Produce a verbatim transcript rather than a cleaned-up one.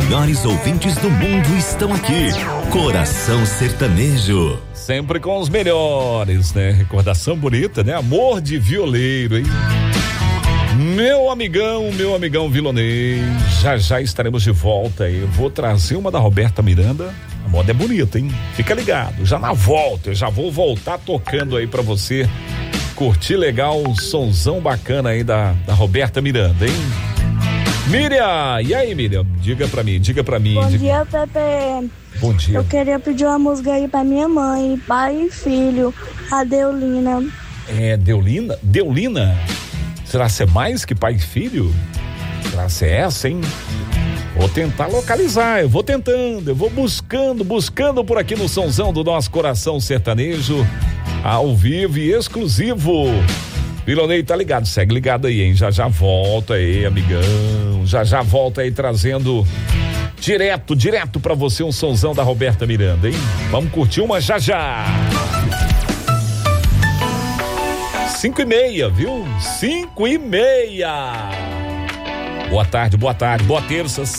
melhores ouvintes do mundo estão aqui. Coração Sertanejo. Sempre com os melhores, né? Recordação bonita, né? Amor de violeiro, hein? Meu amigão, meu amigão Vilonei, já já estaremos de volta aí. Eu vou trazer uma da Roberta Miranda. A moda é bonita, hein? Fica ligado, já na volta, eu já vou voltar tocando aí pra você curtir legal um sonzão bacana aí da, da Roberta Miranda, hein? Miriam, e aí, Miriam? Diga pra mim, diga pra mim. Bom diga... dia, Pepe. Bom dia. Eu queria pedir uma música aí pra minha mãe, pai e filho, a Deolina. É, Deolina? Deolina? Será ser mais que pai e filho? Será ser essa, hein? Vou tentar localizar, eu vou tentando, eu vou buscando, buscando por aqui no sonzão do nosso Coração Sertanejo, ao vivo e exclusivo. Vilonei tá ligado, segue ligado aí, hein? Já já volta aí, amigão, já já volta aí trazendo direto, direto pra você um sonzão da Roberta Miranda, hein? Vamos curtir uma já já. Cinco e meia, viu? Cinco e meia. Boa tarde, boa tarde, boa terça.